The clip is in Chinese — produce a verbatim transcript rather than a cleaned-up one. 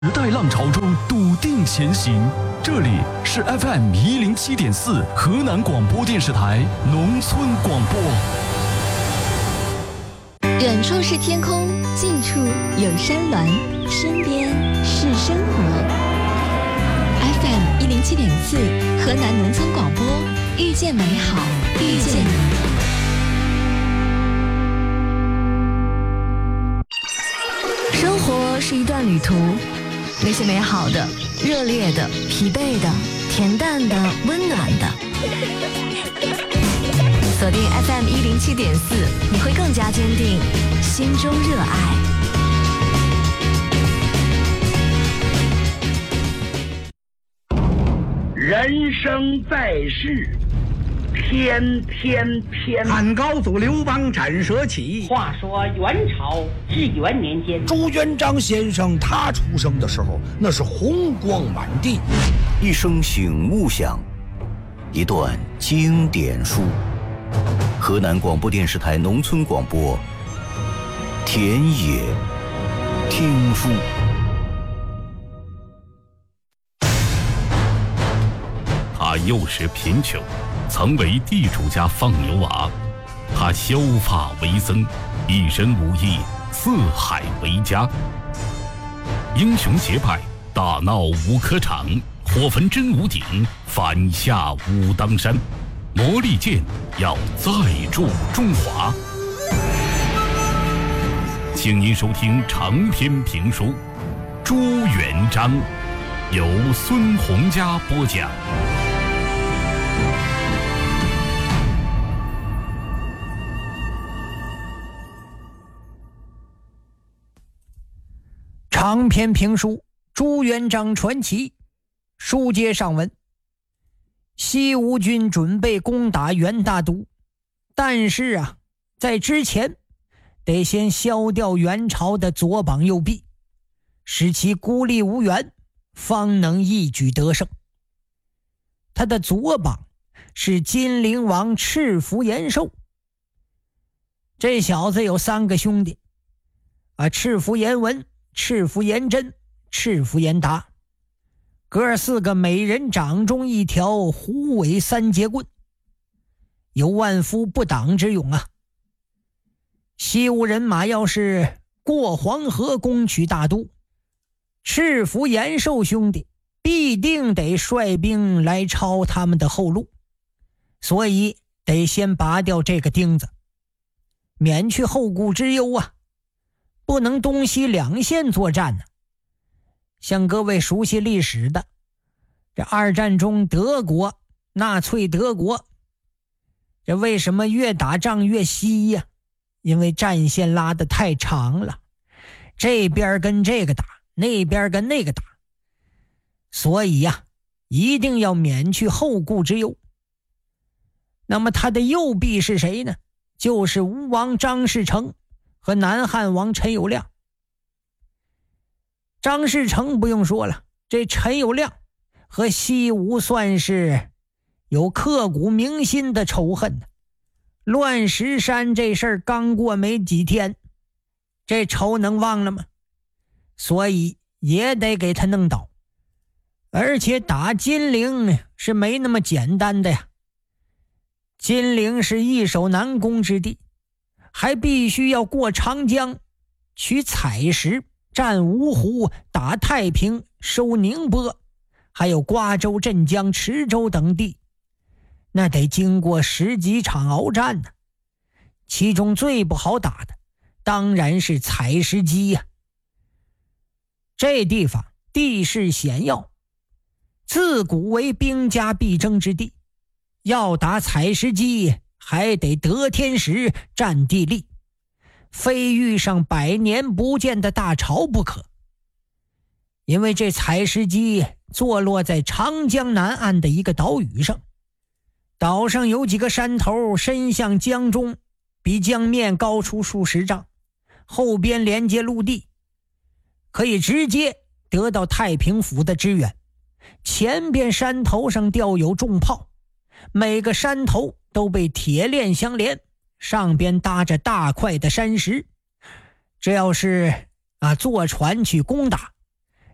时代浪潮中笃定前行，这里是 F M 一零七点四河南广播电视台农村广播。 远处是天空，近处有山峦，身边是生活。F M 一零七点四河南农村广播，遇见美好，遇见你。生活是一段旅途。那些美好的、热烈的、疲惫的、恬淡的、温暖的，锁定 F M 一零七点四，你会更加坚定心中热爱。 人生在世，天天天。 汉高祖刘邦斩蛇起。 话说元朝至元年间， 朱元璋先生他出生的时候，那是红光满地。 一声醒悟响，一段经典书。河南广播电视台农村广播，田野听书。 他幼时贫穷，曾为地主家放牛娃。他削发为僧，一身武艺，四海为家。英雄结拜，大闹五科场，火焚真武鼎，反下武当山。魔力剑要再铸中华。请您收听长篇评书《朱元璋》，由孙洪佳播讲。 长篇评书《朱元璋传奇》，书接上文。西吴军准备攻打元大都，但是啊，在之前得先削掉元朝的左膀右臂，使其孤立无援，方能一举得胜。他的左膀是金陵王赤福延寿。这小子有三个兄弟啊，赤福延文、赤福延真、赤福延达，哥四个每人掌中一条虎尾三节棍，有万夫不挡之勇啊！西吴人马要是过黄河攻取大都，赤福延寿兄弟必定得率兵来抄他们的后路，所以得先拔掉这个钉子，免去后顾之忧啊！不能东西两线作战呢、啊。像各位熟悉历史的，这二战中德国纳粹德国，这为什么越打仗越稀呀？因为战线拉得太长了，这边跟这个打，那边跟那个打，所以呀、啊，一定要免去后顾之忧。那么他的右臂是谁呢？就是吴王张士诚和南汉王陈友谅。张士诚不用说了，这陈友谅和西吴算是有刻骨铭心的仇恨的。乱石山这事儿刚过没几天，这仇能忘了吗？所以也得给他弄倒。而且打金陵是没那么简单的呀，金陵是易守难攻之地，还必须要过长江，取采石，占芜湖，打太平，收宁波，还有瓜州、镇江、池州等地，那得经过十几场鏖战呢、啊。其中最不好打的当然是采石矶呀、啊。这地方地势险要，自古为兵家必争之地，要打采石矶还得得天时占地利，非遇上百年不见的大潮不可。因为这采石矶坐落在长江南岸的一个岛屿上，岛上有几个山头伸向江中，比江面高出数十丈，后边连接陆地，可以直接得到太平府的支援。前边山头上吊有重炮，每个山头都被铁链相连，上边搭着大块的山石，这要是啊坐船去攻打，